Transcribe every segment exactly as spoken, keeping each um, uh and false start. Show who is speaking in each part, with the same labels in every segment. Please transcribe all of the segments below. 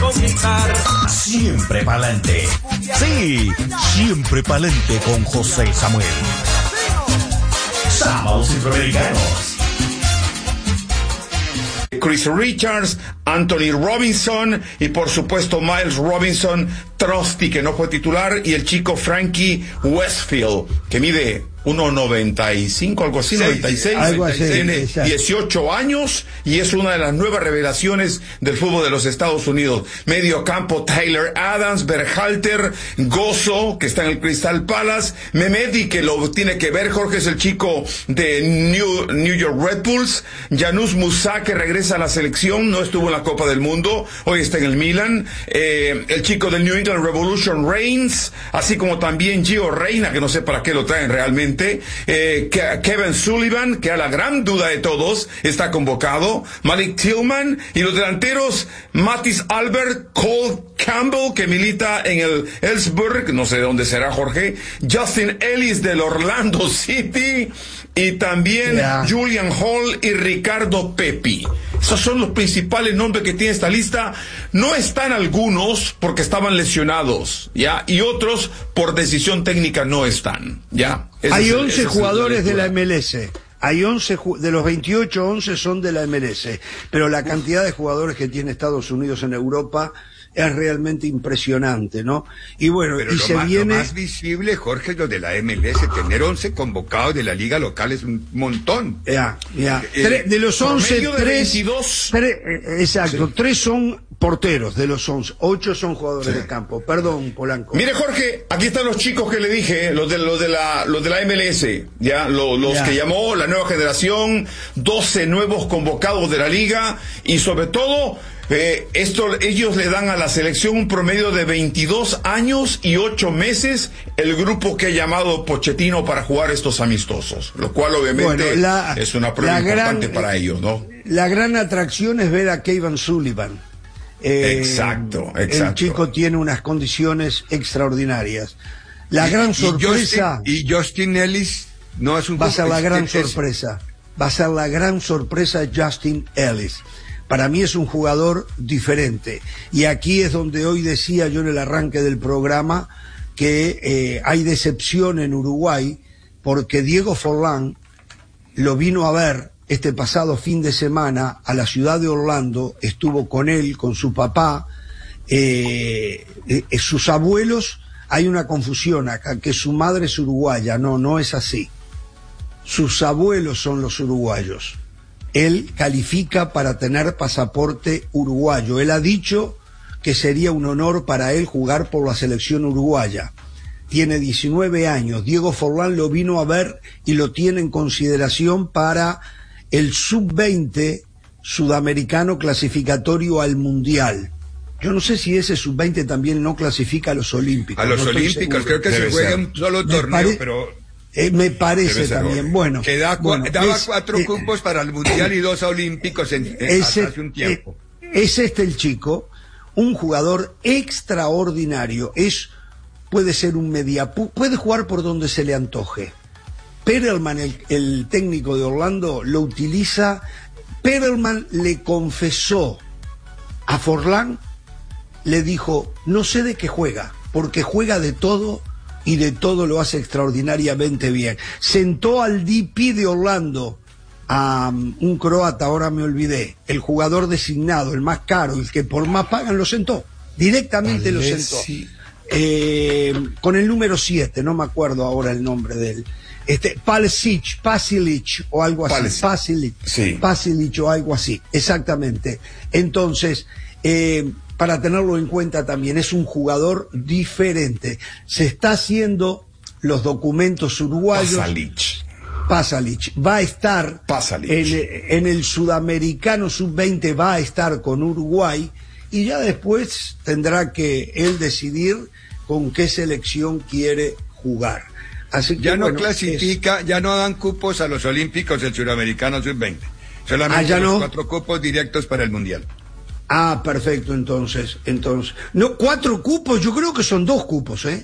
Speaker 1: conquistar.
Speaker 2: Siempre pa'lante. Sí, siempre pa'lante con José Samuel. Sábados Centroamericanos.
Speaker 3: Chris Richards, Anthony Robinson y por supuesto Miles Robinson, Trusty, que no fue titular, y el chico Frankie Westfield, que mide uno noventa y cinco, algo así, noventa y seis,
Speaker 4: algo así,
Speaker 3: tiene
Speaker 4: exacto.
Speaker 3: dieciocho años y es una de las nuevas revelaciones del fútbol de los Estados Unidos. Medio campo, Tyler Adams, Berhalter, Gozo, que está en el Crystal Palace, Mehmedi, que lo tiene que ver, Jorge, es el chico de New, New York Red Bulls, Janus Musa, que regresa a la selección, no estuvo en la Copa del Mundo, hoy está en el Milan, eh, el chico del New England Revolution, Reigns, así como también Gio Reyna, que no sé para qué lo traen realmente, Eh, Kevin Sullivan, que a la gran duda de todos está convocado, Malik Tillman, y los delanteros Mattis Albert, Cole Campbell, que milita en el Ellsburg, no sé de dónde será, Jorge, Justin Ellis del Orlando City, y también yeah. Julian Hall y Ricardo Pepi. Esos son los principales nombres que tiene esta lista. No están algunos porque estaban lesionados, ¿ya? Y otros por decisión técnica no están, ¿ya? Ese
Speaker 4: Hay
Speaker 3: es el,
Speaker 4: once jugadores
Speaker 3: es
Speaker 4: de la M L S. Hay once, de los veintiocho, once son de la M L S. Pero la cantidad de jugadores que tiene Estados Unidos en Europa es realmente impresionante, ¿no? Y bueno,
Speaker 5: pero
Speaker 4: y
Speaker 5: lo
Speaker 4: se
Speaker 5: más,
Speaker 4: viene...
Speaker 5: lo más visible, Jorge, es lo de la M L S. Tener once convocados de la liga local es un montón.
Speaker 4: Ya, ya.
Speaker 5: Eh,
Speaker 4: de los once,
Speaker 3: de
Speaker 4: tres...
Speaker 3: veintidós.
Speaker 4: Tres, eh, exacto, sí. Tres son porteros de los once, ocho son jugadores
Speaker 3: sí.
Speaker 4: de campo. Perdón, Polanco.
Speaker 3: Mire, Jorge, aquí están los chicos que le dije, los de, los de, la, los de la M L S, ya, los, los ya. que llamó la nueva generación, doce nuevos convocados de la liga, y sobre todo... Eh, esto, ellos le dan a la selección un promedio de veintidós años y ocho meses el grupo que ha llamado Pochettino para jugar estos amistosos, lo cual obviamente bueno, la, es una prueba importante gran, para ellos, ¿no?
Speaker 4: La gran atracción es ver a Kevin Sullivan. Eh,
Speaker 3: exacto, exacto.
Speaker 4: El chico tiene unas condiciones extraordinarias. La gran
Speaker 5: y,
Speaker 4: sorpresa...
Speaker 5: Y Justin, y Justin Ellis no es un...
Speaker 4: Va a ser la gran
Speaker 5: es,
Speaker 4: sorpresa. Va a ser la gran sorpresa Justin Ellis. Para mí es un jugador diferente. Y aquí es donde hoy decía yo en el arranque del programa que eh, hay decepción en Uruguay porque Diego Forlán lo vino a ver este pasado fin de semana a la ciudad de Orlando, estuvo con él, con su papá, eh, eh, sus abuelos, hay una confusión acá, que su madre es uruguaya. No, no es así. Sus abuelos son los uruguayos. Él califica para tener pasaporte uruguayo. Él ha dicho que sería un honor para él jugar por la selección uruguaya. Tiene diecinueve años. Diego Forlán lo vino a ver y lo tiene en consideración para el sub veinte sudamericano clasificatorio al Mundial. Yo no sé si ese sub veinte también no clasifica a los Olímpicos.
Speaker 5: A los
Speaker 4: no
Speaker 5: Olímpicos, creo que Debe se juega ser. un solo Me torneo, pare... pero...
Speaker 4: Eh, me parece también,
Speaker 5: horrible.
Speaker 4: bueno.
Speaker 5: Que da,
Speaker 4: bueno,
Speaker 5: daba
Speaker 4: es,
Speaker 5: cuatro eh, cupos para el Mundial y dos Olímpicos en, en,
Speaker 4: ese,
Speaker 5: hace un tiempo.
Speaker 4: Eh, es este el chico, un jugador extraordinario, es, puede ser un media, puede jugar por donde se le antoje. Perelman, el, el técnico de Orlando, lo utiliza. Perelman le confesó a Forlán, le dijo, no sé de qué juega, porque juega de todo y de todo lo hace extraordinariamente bien. Sentó al D P de Orlando, a um, un croata, ahora me olvidé, el jugador designado, el más caro, el que por más pagan, lo sentó. Directamente Alessi. lo sentó. Eh, con el número siete, no me acuerdo ahora el nombre de él. Este, Palisic, Pasilic o algo así. Pasilic, sí. Pasilic o algo así, exactamente. Entonces, eh, para tenerlo en cuenta también, es un jugador diferente. Se está haciendo los documentos uruguayos.
Speaker 3: Pasalic.
Speaker 4: Pasalic. Va a estar
Speaker 3: Pasalic.
Speaker 4: En, en el sudamericano sub veinte, va a estar con Uruguay y ya después tendrá que él decidir con qué selección quiere jugar. Así que,
Speaker 5: ya no
Speaker 4: bueno,
Speaker 5: clasifica,
Speaker 4: es...
Speaker 5: ya no dan cupos a los Olímpicos del sudamericano sub veinte. Solamente
Speaker 4: ah,
Speaker 5: los
Speaker 4: no.
Speaker 5: cuatro cupos directos para el Mundial.
Speaker 4: Ah, perfecto, entonces, entonces. No, cuatro cupos, yo creo que son dos cupos, ¿eh?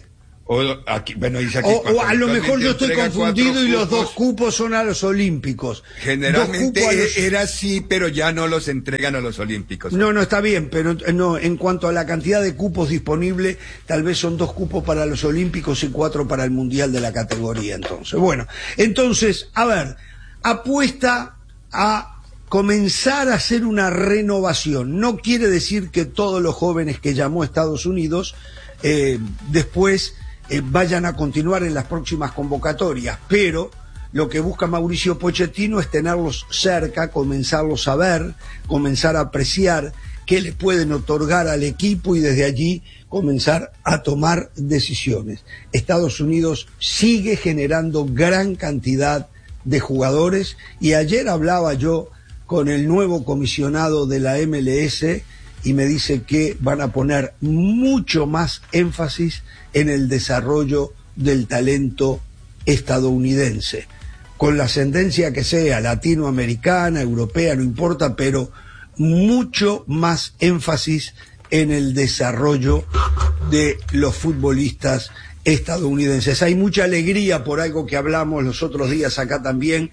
Speaker 5: O, aquí, bueno, dice aquí,
Speaker 4: o, o a lo mejor yo estoy confundido y los dos cupos son a los olímpicos.
Speaker 5: Generalmente
Speaker 4: los...
Speaker 5: era así, pero ya no los entregan a los olímpicos.
Speaker 4: No, no, está bien, pero no, en cuanto a la cantidad de cupos disponibles, tal vez son dos cupos para los olímpicos y cuatro para el mundial de la categoría, entonces. Bueno, entonces, a ver, apuesta a comenzar a hacer una renovación. No quiere decir que todos los jóvenes que llamó Estados Unidos eh, después eh, vayan a continuar en las próximas convocatorias, pero lo que busca Mauricio Pochettino es tenerlos cerca, comenzarlos a ver, comenzar a apreciar qué le pueden otorgar al equipo y desde allí comenzar a tomar decisiones. Estados Unidos sigue generando gran cantidad de jugadores y ayer hablaba yo con el nuevo comisionado de la M L S y me dice que van a poner mucho más énfasis en el desarrollo del talento estadounidense, con la ascendencia que sea, latinoamericana, europea, no importa, pero mucho más énfasis en el desarrollo de los futbolistas estadounidenses. Hay mucha alegría por algo que hablamos los otros días acá también,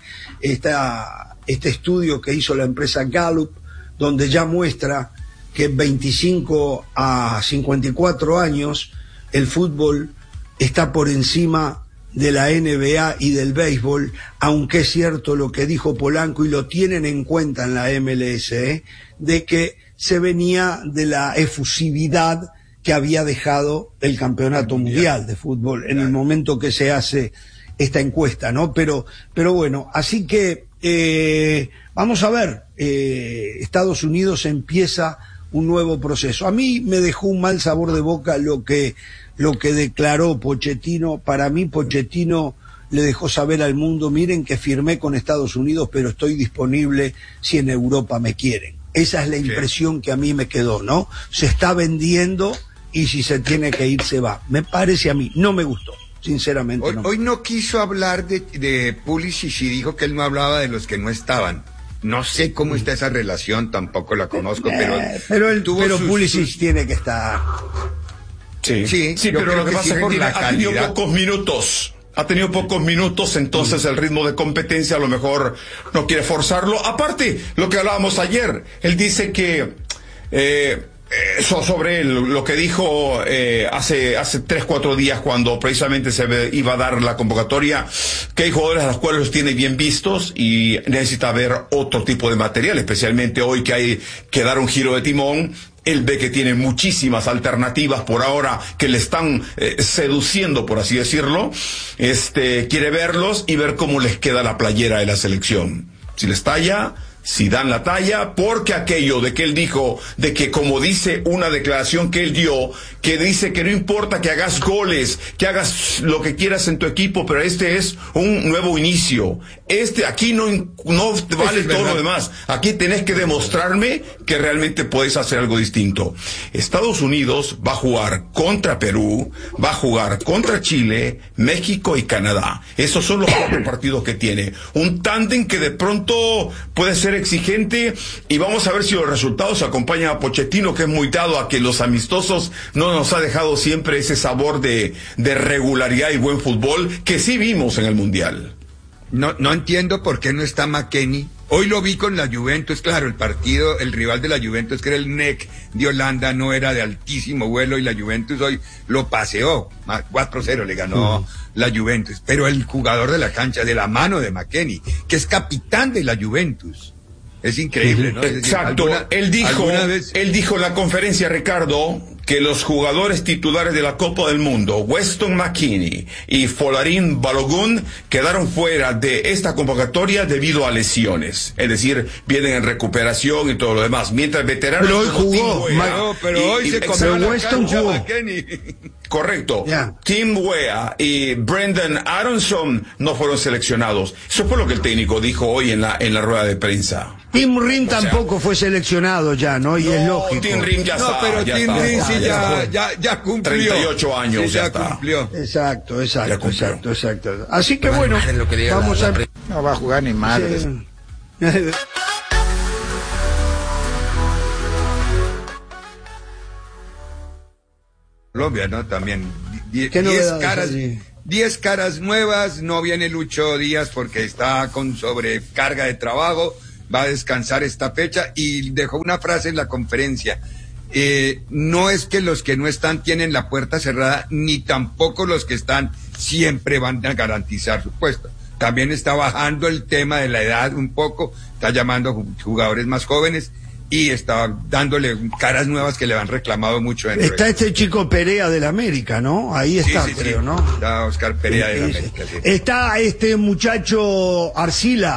Speaker 4: esta, este estudio que hizo la empresa Gallup, donde ya muestra que veinticinco a cincuenta y cuatro años el fútbol está por encima de la N B A y del béisbol, aunque es cierto lo que dijo Polanco y lo tienen en cuenta en la M L S, ¿eh? de que se venía de la efusividad que había dejado el campeonato mundial de fútbol en el momento que se hace esta encuesta, ¿no? Pero, pero bueno, así que eh, vamos a ver, eh, Estados Unidos empieza un nuevo proceso. A mí me dejó un mal sabor de boca lo que lo que declaró Pochettino. Para mí Pochettino le dejó saber al mundo, miren que firmé con Estados Unidos, pero estoy disponible si en Europa me quieren. Esa es la impresión que a mí me quedó, ¿no? Se está vendiendo y si se tiene que ir se va. Me parece a mí, no me gustó, sinceramente.
Speaker 5: Hoy
Speaker 4: no,
Speaker 5: hoy no quiso hablar de, de Pulisic y dijo que él no hablaba de los que no estaban. No sé cómo está esa relación, tampoco la conozco, pero...
Speaker 4: Eh, pero el,
Speaker 5: tuvo
Speaker 4: pero
Speaker 5: sus,
Speaker 4: Pulisic
Speaker 5: sus...
Speaker 4: tiene que estar...
Speaker 3: Sí,
Speaker 5: sí,
Speaker 3: sí
Speaker 5: yo
Speaker 3: pero
Speaker 5: creo
Speaker 3: lo que,
Speaker 5: que
Speaker 3: pasa
Speaker 5: sí
Speaker 3: es que
Speaker 5: tiene-
Speaker 3: ha
Speaker 5: la
Speaker 3: tenido
Speaker 5: calidad.
Speaker 3: pocos minutos. Ha tenido pocos minutos, entonces el ritmo de competencia a lo mejor no quiere forzarlo. Aparte, lo que hablábamos ayer, él dice que... Eh, Eso sobre él, lo que dijo eh, hace hace tres, cuatro días cuando precisamente se ve, iba a dar la convocatoria, que hay jugadores a los cuales los tiene bien vistos y necesita ver otro tipo de material, especialmente hoy que hay que dar un giro de timón. Él ve que tiene muchísimas alternativas por ahora que le están eh, seduciendo, por así decirlo. Este, quiere verlos y ver cómo les queda la playera de la selección. Si les talla, si dan la talla, porque aquello de que él dijo, de que como dice una declaración que él dio, que dice que no importa que hagas goles, que hagas lo que quieras en tu equipo, pero este es un nuevo inicio. Este, aquí no, no vale todo lo demás. Aquí tenés que demostrarme que realmente puedes hacer algo distinto. Estados Unidos va a jugar contra Perú, va a jugar contra Chile, México y Canadá. Esos son los cuatro partidos que tiene. Un tándem que de pronto puede ser exigente y vamos a ver si los resultados acompañan a Pochettino, que es muy dado a que los amistosos no nos ha dejado siempre ese sabor de, de regularidad y buen fútbol que sí vimos en el Mundial.
Speaker 5: No, no entiendo por qué no está McKennie. Hoy lo vi con la Juventus, claro, el partido, el rival de la Juventus, que era el N E C de Holanda, no era de altísimo vuelo y la Juventus hoy lo paseó, cuatro cero le ganó uh-huh. la Juventus, pero el jugador de la cancha, de la mano de McKennie, que es capitán de la Juventus. Es increíble, ¿no? Es decir,
Speaker 3: exacto.
Speaker 5: alguna,
Speaker 3: él dijo,
Speaker 5: vez...
Speaker 3: él dijo en la conferencia, Ricardo, que los jugadores titulares de la Copa del Mundo, Weston McKennie y Folarin Balogun, quedaron fuera de esta convocatoria debido a lesiones. Es decir, vienen en recuperación y todo lo demás. Mientras veteranos...
Speaker 4: Pero hoy jugó.
Speaker 3: Tim Weah,
Speaker 5: no, pero
Speaker 3: y,
Speaker 5: hoy
Speaker 3: y,
Speaker 5: se comió la
Speaker 4: Weston
Speaker 5: cancha
Speaker 4: jugó.
Speaker 5: McKennie.
Speaker 3: Correcto.
Speaker 4: Yeah.
Speaker 3: Tim Weah y Brendan Aronson no fueron seleccionados. Eso fue lo que el técnico dijo hoy en la, en la rueda de prensa.
Speaker 4: Tim Rim
Speaker 3: O sea,
Speaker 4: tampoco fue seleccionado ya, ¿no? Y
Speaker 3: no,
Speaker 4: es lógico.
Speaker 3: Tim Rim ya
Speaker 5: No,
Speaker 3: está.
Speaker 5: pero
Speaker 3: ya
Speaker 5: Tim
Speaker 3: está,
Speaker 5: Rim sí
Speaker 3: ya,
Speaker 5: ya,
Speaker 3: está.
Speaker 5: ya, ya cumplió.
Speaker 3: treinta y ocho años,
Speaker 5: sí,
Speaker 3: ya
Speaker 5: ya
Speaker 3: está.
Speaker 5: cumplió.
Speaker 4: Exacto,
Speaker 3: Ya
Speaker 4: exacto,
Speaker 3: cumplió.
Speaker 4: exacto, exacto. Así que bueno, vamos a...
Speaker 1: No va a jugar ni madres.
Speaker 4: Sí.
Speaker 5: Colombia, ¿no? También Die,
Speaker 4: ¿Qué
Speaker 5: diez
Speaker 4: novedades
Speaker 5: caras,
Speaker 4: allí?
Speaker 5: diez caras nuevas, no viene Lucho Díaz porque está con sobrecarga de trabajo, va a descansar esta fecha y dejó una frase en la conferencia. Eh, no es que los que no están tienen la puerta cerrada, ni tampoco los que están siempre van a garantizar su puesto. También está bajando el tema de la edad un poco, está llamando a jugadores más jóvenes y está dándole caras nuevas que le han reclamado mucho. En
Speaker 4: está este chico Perea del América, ¿no? Ahí está,
Speaker 5: sí, sí,
Speaker 4: creo,
Speaker 5: sí.
Speaker 4: ¿no?
Speaker 5: Está Oscar Perea del
Speaker 4: Eh,
Speaker 5: América. Sí.
Speaker 4: Está este muchacho Arcila.